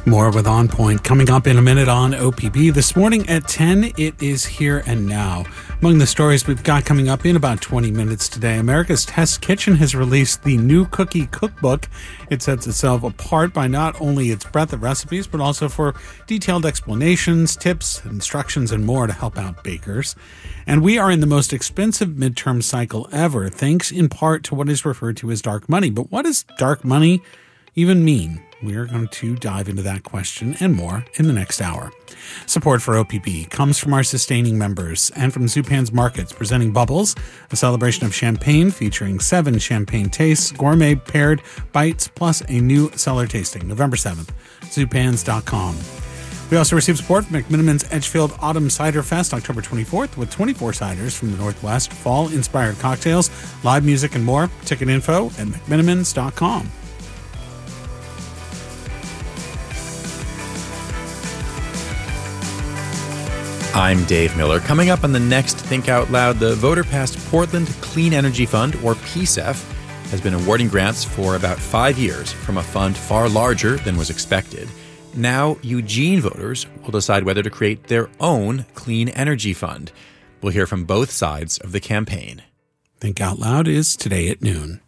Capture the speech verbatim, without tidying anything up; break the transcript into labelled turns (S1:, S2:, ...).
S1: More with On Point coming up in a minute on O P B. This morning at ten, it is Here and Now. Among the stories we've got coming up in about twenty minutes today, America's Test Kitchen has released the new cookie cookbook. It sets itself apart by not only its breadth of recipes, but also for detailed explanations, tips, instructions, and more to help out bakers. And we are in the most expensive midterm cycle ever, thanks in part to what is referred to as dark money. But what does dark money even mean? We are going to dive into that question and more in the next hour. Support for O P B comes from our sustaining members and from Zupan's Markets, presenting Bubbles, a celebration of champagne featuring seven champagne tastes, gourmet paired bites, plus a new cellar tasting, November seventh, zupans dot com. We also receive support from McMenamins Edgefield Autumn Cider Fest, October twenty-fourth, with twenty-four ciders from the Northwest, fall-inspired cocktails, live music, and more. Ticket info at mcmenamins dot com.
S2: I'm Dave Miller. Coming up on the next Think Out Loud, the voter passed Portland Clean Energy Fund, or P C E F, has been awarding grants for about five years from a fund far larger than was expected. Now, Eugene voters will decide whether to create their own clean energy fund. We'll hear from both sides of the campaign.
S1: Think Out Loud is today at noon.